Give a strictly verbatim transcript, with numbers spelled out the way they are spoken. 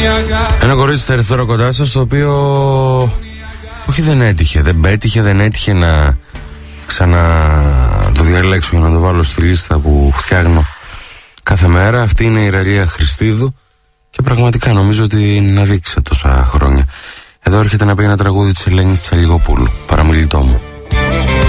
Ένα κορίτσι θα έρθει τώρα κοντά σας, το οποίο όχι δεν έτυχε, δεν πέτυχε, δεν έτυχε να ξανά το διαλέξω για να το βάλω στη λίστα που φτιάχνω κάθε μέρα. Αυτή είναι η Ραλία Χριστίδου και πραγματικά νομίζω ότι είναι αδίκησα τόσα χρόνια. Εδώ έρχεται να πει ένα τραγούδι της Ελένης Τσαλιγοπούλου, Παραμιλητό μου.